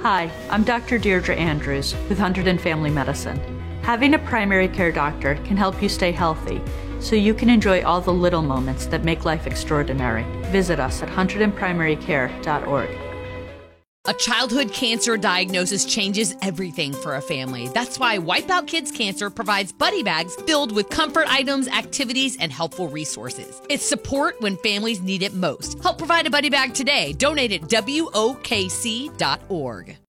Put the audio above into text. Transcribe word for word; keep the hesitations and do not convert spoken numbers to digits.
Hi, I'm Doctor Deirdre Andrews with Hunterdon Family Medicine. Having a primary care doctor can help you stay healthy, so you can enjoy all the little moments that make life extraordinary. Visit us at hunterdon primary care dot org. A childhood cancer diagnosis changes everything for a family. That's why Wipeout Kids Cancer provides buddy bags filled with comfort items, activities, and helpful resources. It's support when families need it most. Help provide a buddy bag today. Donate at W O K C dot org.